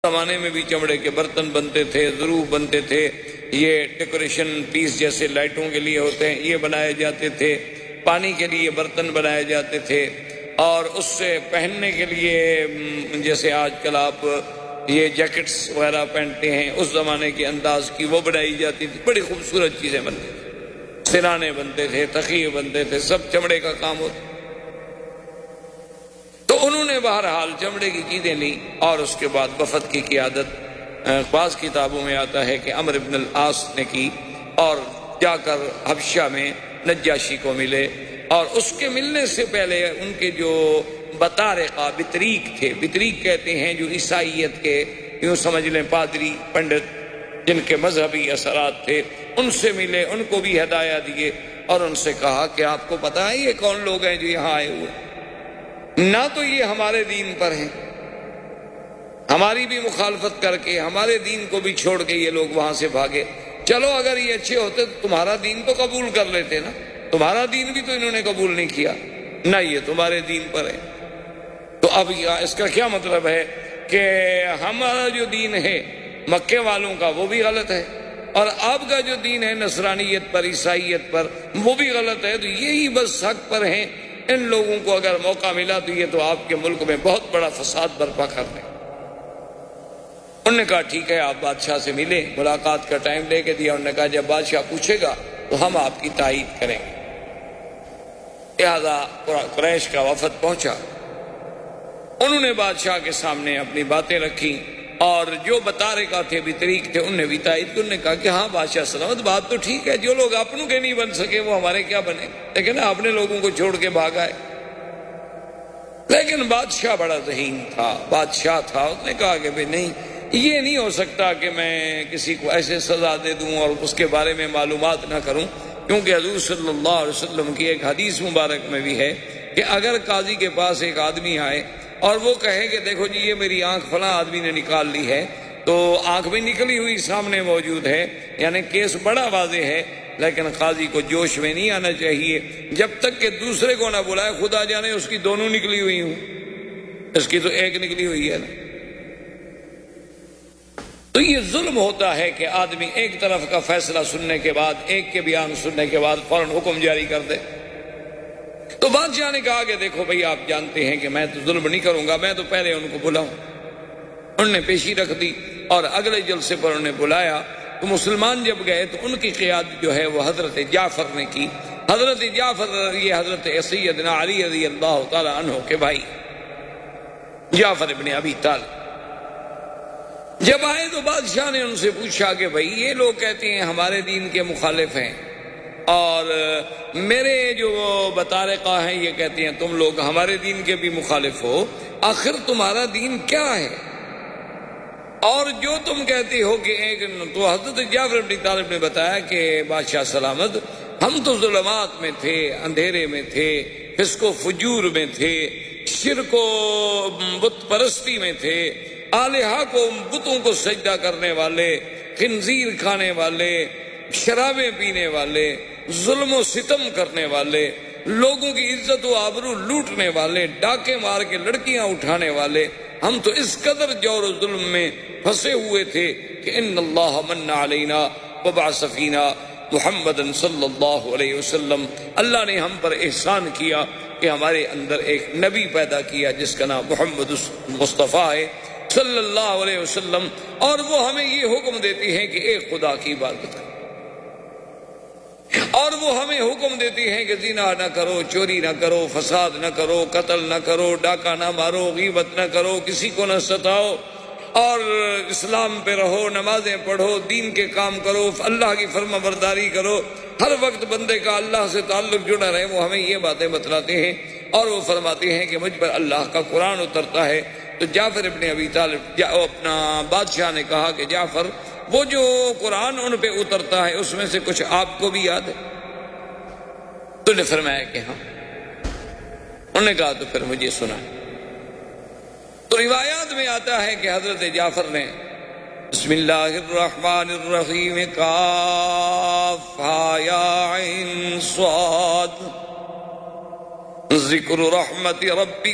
زمانے میں بھی چمڑے کے برتن بنتے تھے، ظروف بنتے تھے، یہ ڈیکوریشن پیس جیسے لائٹوں کے لیے ہوتے ہیں یہ بنائے جاتے تھے، پانی کے لیے برتن بنائے جاتے تھے، اور اس سے پہننے کے لیے جیسے آج کل آپ یہ جیکٹس وغیرہ پہنتے ہیں اس زمانے کے انداز کی وہ بنائی جاتی تھی، بڑی خوبصورت چیزیں بنتی تھیں، سرانے بنتے تھے، تخیے بنتے تھے، سب چمڑے کا کام ہوتا۔ تو انہوں نے بہرحال چمڑے کی چیزیں لی اور اس کے بعد وفد کی قیادت بعض کتابوں میں آتا ہے کہ عمرو بن العاص نے کی، اور جا کر حبشہ میں نجاشی کو ملے، اور اس کے ملنے سے پہلے ان کے جو بطارقہ بطریق تھے، بطریق کہتے ہیں جو عیسائیت کے یوں سمجھ لیں پادری پنڈت جن کے مذہبی اثرات تھے، ان سے ملے، ان کو بھی ہدایہ دیے اور ان سے کہا کہ آپ کو پتہ ہے یہ کون لوگ ہیں جو یہاں آئے ہوئے؟ نہ تو یہ ہمارے دین پر ہیں، ہماری بھی مخالفت کر کے ہمارے دین کو بھی چھوڑ کے یہ لوگ وہاں سے بھاگے، چلو اگر یہ اچھے ہوتے تو تمہارا دین تو قبول کر لیتے نا، تمہارا دین بھی تو انہوں نے قبول نہیں کیا، نہ یہ تمہارے دین پر ہے۔ تو اب اس کا کیا مطلب ہے کہ ہمارا جو دین ہے مکے والوں کا وہ بھی غلط ہے، اور آپ کا جو دین ہے نصرانیت پر، عیسائیت پر، وہ بھی غلط ہے، تو یہی بس حق پر ہیں، ان لوگوں کو اگر موقع ملا تو یہ تو آپ کے ملک میں بہت بڑا فساد برپا کر دیں۔ انہوں نے کہا ٹھیک ہے، آپ بادشاہ سے ملے، ملاقات کا ٹائم لے کے دیا، انہوں نے کہا جب بادشاہ پوچھے گا تو ہم آپ کی تائید کریں گے۔ لہذا قریش کا وفد پہنچا، انہوں نے بادشاہ کے سامنے اپنی باتیں رکھی، اور جو بطارقہ تھے بطریق تھے ان نے بھی تائید کی، انہوں نے کہا کہ ہاں بادشاہ سلامت، بات تو ٹھیک ہے، جو لوگ اپنوں کے نہیں بن سکے وہ ہمارے کیا بنے، لیکن اپنے لوگوں کو چھوڑ کے بھاگ آئے۔ لیکن بادشاہ بڑا ذہین تھا، بادشاہ تھا، اس نے کہا کہ بھئی نہیں، یہ نہیں ہو سکتا کہ میں کسی کو ایسے سزا دے دوں اور اس کے بارے میں معلومات نہ کروں، کیونکہ حضور صلی اللہ علیہ وسلم کی ایک حدیث مبارک میں بھی ہے کہ اگر قاضی کے پاس ایک آدمی آئے اور وہ کہے کہ دیکھو جی یہ میری آنکھ فلاں آدمی نے نکال لی ہے، تو آنکھ بھی نکلی ہوئی سامنے موجود ہے، یعنی کیس بڑا واضح ہے، لیکن قاضی کو جوش میں نہیں آنا چاہیے جب تک کہ دوسرے کو نہ بلائے، خدا جانے اس کی دونوں نکلی ہوئی ہوں، اس کی تو ایک نکلی ہوئی ہے نا۔ تو یہ ظلم ہوتا ہے کہ آدمی ایک طرف کا فیصلہ سننے کے بعد، ایک کے بیان سننے کے بعد فوراً حکم جاری کر دے۔ تو بادشاہ نے کہا کہ دیکھو بھئی آپ جانتے ہیں کہ میں تو ظلم نہیں کروں گا، میں تو پہلے ان کو بلاؤں۔ انہوں نے پیشی رکھ دی اور اگلے جلسے پر انہوں نے بلایا، تو مسلمان جب گئے تو ان کی قیادت جو ہے وہ حضرت جعفر نے کی۔ حضرت جعفر یہ حضرت سیدنا علی رضی اللہ تعالی عنہ کے بھائی جعفر ابن ابی طالب جب آئے تو بادشاہ نے ان سے پوچھا کہ بھئی یہ لوگ کہتے ہیں ہمارے دین کے مخالف ہیں، اور میرے جو بطارقہ ہیں یہ کہتے ہیں تم لوگ ہمارے دین کے بھی مخالف ہو، آخر تمہارا دین کیا ہے؟ اور جو تم کہتے ہو کہ ایک، تو حضرت جعفر بن طالب نے بتایا کہ بادشاہ سلامت، ہم تو ظلمات میں تھے، اندھیرے میں تھے، فسق و فجور میں تھے، شرک و بت پرستی میں تھے، آلہہ کو، بتوں کو سجدہ کرنے والے، خنزیر کھانے والے، شرابیں پینے والے، ظلم و ستم کرنے والے، لوگوں کی عزت و آبرو لوٹنے والے، ڈاکے مار کے لڑکیاں اٹھانے والے، ہم تو اس قدر جور و ظلم میں پھنسے ہوئے تھے کہ ان اللہ من علینا وبعث فینا محمد صلی اللہ علیہ وسلم، اللہ نے ہم پر احسان کیا کہ ہمارے اندر ایک نبی پیدا کیا جس کا نام محمد مصطفیٰ ہے صلی اللہ علیہ وسلم، اور وہ ہمیں یہ حکم دیتی ہیں کہ ایک خدا کی عبادت کرو، اور وہ ہمیں حکم دیتی ہیں کہ زنا نہ کرو، چوری نہ کرو، فساد نہ کرو، قتل نہ کرو، ڈاکہ نہ مارو، غیبت نہ کرو، کسی کو نہ ستاؤ، اور اسلام پہ رہو، نمازیں پڑھو، دین کے کام کرو، اللہ کی فرما برداری کرو، ہر وقت بندے کا اللہ سے تعلق جڑا رہے، وہ ہمیں یہ باتیں بتلاتے ہیں، اور وہ فرماتے ہیں کہ مجھ پر اللہ کا قرآن اترتا ہے۔ تو جعفر ابن ابی طالب اپنا بادشاہ نے کہا کہ جعفر وہ جو قرآن ان پہ اترتا ہے اس میں سے کچھ آپ کو بھی یاد ہے؟ تو نے فرمایا کہ ہاں۔ انہوں نے کہا تو پھر مجھے سنا۔ تو روایات میں آتا ہے کہ حضرت جعفر نے بسم اللہ الرحمن الرحیم کاف یا عین صاد ذکر رحمت ربی